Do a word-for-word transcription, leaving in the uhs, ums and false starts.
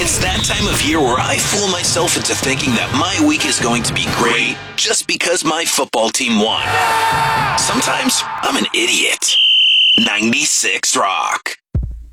It's that time of year where I fool myself into thinking that my week is going to be great just because my football team won. Sometimes I'm an idiot. ninety-six Rock.